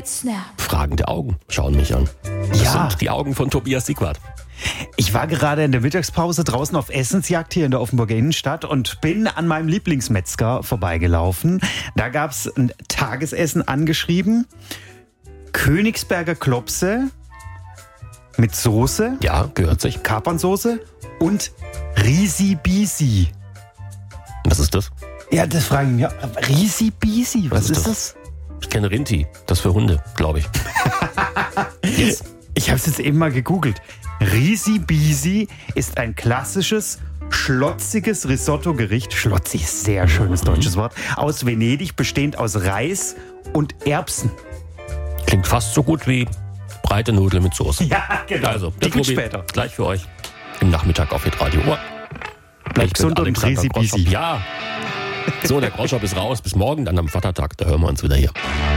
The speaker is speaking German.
Fragende Augen schauen mich an. Das sind die Augen von Tobias Siegwart. Ich war gerade in der Mittagspause draußen auf Essensjagd hier in der Offenburger Innenstadt und bin an meinem Lieblingsmetzger vorbeigelaufen. Da gab es ein Tagesessen angeschrieben. Königsberger Klopse mit Soße. Ja, gehört sich. Kapernsoße und Risi-Bisi. Was ist das? Ja, das frage ich mich. Risi-Bisi, was ist das? Ich kenne Rinti, das für Hunde, glaube ich. Yes. Ich habe es jetzt eben mal gegoogelt. Risi-Bisi ist ein klassisches, schlotziges Risotto-Gericht. Schlotzig ist ein sehr schönes deutsches Wort. Aus Venedig, bestehend aus Reis und Erbsen. Klingt fast so gut wie breite Nudeln mit Soße. Ja, genau. Also, die gibt's später. Gleich für euch im Nachmittag auf Hitradio Ohr. Bleibt gesund und Risi-Bisi. Ja. So, der Groschop ist raus. Bis morgen, dann am Vatertag. Da hören wir uns wieder hier.